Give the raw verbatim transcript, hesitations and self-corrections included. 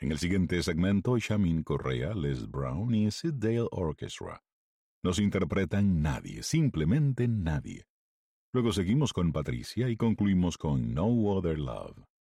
En el siguiente segmento, Shamin Correa, Les Brown y Sid Dale Orchestra nos interpretan Nadie, simplemente Nadie. Luego seguimos con Patricia y concluimos con No Other Love.